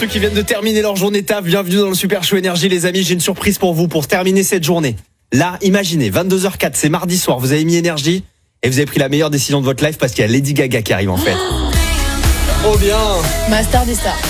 Ceux qui viennent de terminer leur journée taf, bienvenue dans le Super Show Énergie les amis, j'ai une surprise pour vous pour terminer cette journée. Là, imaginez, 22h04, c'est mardi soir, vous avez mis énergie et vous avez pris la meilleure décision de votre life parce qu'il y a Lady Gaga qui arrive en fait. Oh bien. Ma star des stars.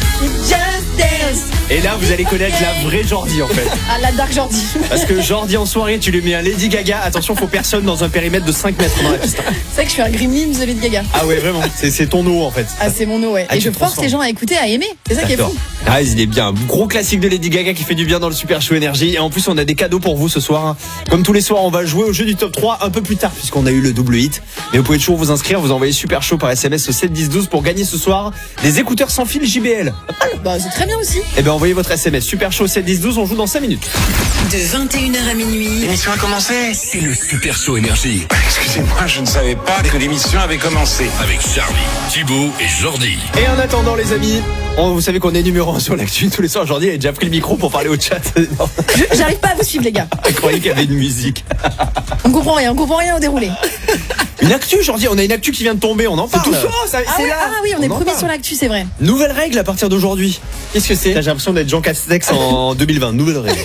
Et là, vous allez connaître la vraie Jordi en fait. Ah, la Dark Jordi. Parce que Jordi en soirée, tu lui mets un Lady Gaga, attention, faut personne dans un périmètre de 5 mètres dans la piste. C'est vrai que je suis un Gremlins de Lady Gaga. Ah ouais, vraiment, c'est ton eau en fait. Ah, c'est mon eau, ouais. Ah, et tu je te force transformes. les gens à écouter, à aimer. C'est ça qui est D'accord. fou. Ah, il est bien. Gros classique de Lady Gaga qui fait du bien dans le Super Show Énergie. Et en plus, on a des cadeaux pour vous ce soir. Comme tous les soirs, on va jouer au jeu du top 3 un peu plus tard puisqu'on a eu le double hit. Mais vous pouvez toujours vous inscrire, vous envoyez Super Show par SMS au 7 10 12 pour gagner ce soir des écouteurs sans fil JBL. Bah, c'est très bien aussi. Eh bien, envoyez votre SMS Super Show 7 10 12, on joue dans 5 minutes. De 21h à minuit, L'émission a commencé. C'est le Super Show Énergie Excusez-moi, je ne savais pas que l'émission avait commencé. avec Charlie, Thibaut et Jordi. Et en attendant, les amis, vous savez qu'on est numéro 1 sur l'actu tous les soirs. Aujourd'hui, il a déjà pris le micro pour parler au chat. Non, J'arrive pas à vous suivre, les gars. je croyais qu'il y avait une musique. On comprend rien au déroulé. Une actu, Jordi, on a une actu qui vient de tomber, on en parle. Tout chaud, ça, Ah, c'est ouais, là. ah oui, on est en premier parle. sur l'actu, c'est vrai. Nouvelle règle à partir d'aujourd'hui. Qu'est-ce que c'est? J'ai l'impression d'être Jean Castex en 2020. Nouvelle règle.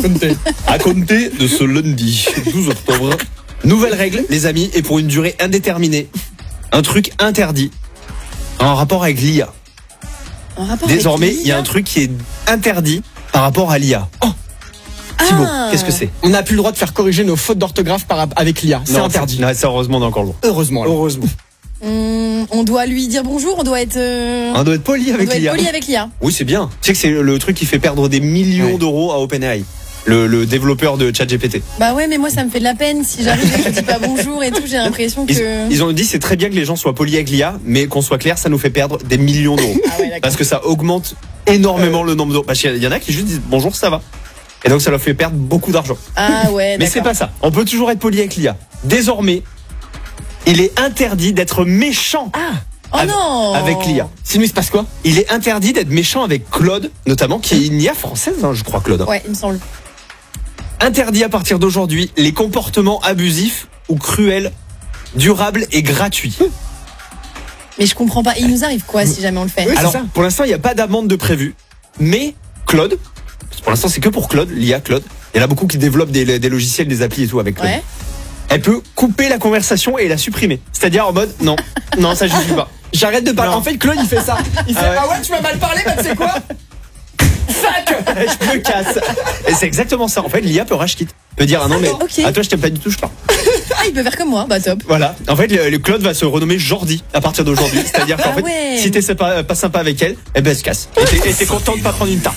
À À compter de ce lundi 12 octobre. Nouvelle règle, les amis, et pour une durée indéterminée. Un truc interdit. En rapport avec l'IA. En rapport Désormais, avec il y a un truc qui est interdit par rapport à l'IA. Oh, Thibaut, qu'est-ce que c'est? On n'a plus le droit de faire corriger nos fautes d'orthographe avec l'IA. C'est Non, interdit. Non, ça, heureusement, on est encore loin. Heureusement. Heureusement. On doit lui dire bonjour, on doit être. On doit être poli on avec doit être l'IA. poli avec l'IA. Oui, c'est bien. Tu sais que c'est le truc qui fait perdre des millions Ouais. d'euros à OpenAI. Le développeur de ChatGPT. Bah ouais, mais moi ça me fait de la peine si j'arrive et que je dis pas bonjour et tout, j'ai l'impression que. Ils ont dit c'est très bien que les gens soient polis avec l'IA, mais qu'on soit clair, ça nous fait perdre des millions d'euros. Ah ouais, d'accord. Parce que ça augmente énormément le nombre d'euros. Parce qu'il y en a qui juste disent bonjour, ça va. Et donc ça leur fait perdre beaucoup d'argent. Ah ouais, Mais c'est d'accord. pas ça. On peut toujours être poli avec l'IA. Désormais, il est interdit d'être méchant Oh non. avec l'IA. Sinon, il se passe quoi? Il est interdit d'être méchant avec Claude, notamment, qui est une IA française, hein, je crois, Claude. Ouais, il me semble. Interdit à partir d'aujourd'hui les comportements abusifs ou cruels, durables et gratuits. Mais je comprends pas. Il nous arrive quoi si jamais on le fait? Oui, c'est Alors, ça. pour l'instant, il n'y a pas d'amende de prévu. Mais Claude, pour l'instant, c'est que pour Claude, l'IA Claude. Il y en a beaucoup qui développent des logiciels, des applis et tout avec Claude. Ouais. Elle peut couper la conversation et la supprimer. C'est-à-dire en mode, non, ça je suis pas. J'arrête de parler. Non. En fait, Claude, il fait ça. Il fait Ah ouais. ah ouais, tu m'as mal parlé, bah tu sais quoi? Fuck. Je me casse. Et c'est exactement ça. En fait, l'IA peut rage quitte. Peut dire, ah non, mais Ok. à toi, je t'aime pas du tout, je pars. Ah, il peut faire comme moi. Bah top. Voilà. En fait, le Claude va se renommer Jordi à partir d'aujourd'hui. C'est-à-dire qu'en Ah fait, ouais. si t'es pas sympa avec elle, eh ben, elle se casse. Et t'es content de pas prendre une tarte.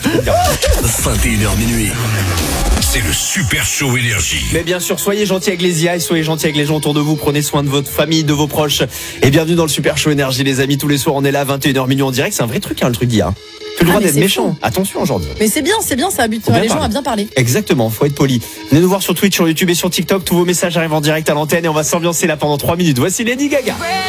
21h minuit. C'est le Super Show Énergie. Mais bien sûr, soyez gentils avec les IA et soyez gentils avec les gens autour de vous. Prenez soin de votre famille, de vos proches. Et bienvenue dans le Super Show Énergie, les amis. Tous les soirs, on est là, 21h minuit en direct. C'est un vrai truc, hein, le truc d'IA. Tu as le droit mais d'être c'est méchant. fou. Attention aujourd'hui. Mais c'est bien, ça habite Faut bien les gens parler. à bien parler. Exactement, faut être poli. Venez nous voir sur Twitch, sur YouTube et sur TikTok. Tous vos messages arrivent en direct à l'antenne et on va s'ambiancer là pendant 3 minutes. Voici Lady Gaga.